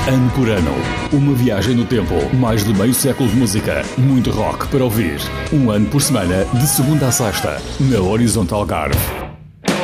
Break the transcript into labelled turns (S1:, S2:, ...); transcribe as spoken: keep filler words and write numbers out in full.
S1: Ano por ano, uma viagem no tempo, mais de meio século de música, muito rock para ouvir. Um ano por semana, de segunda a sexta, na Horizonte Algarve.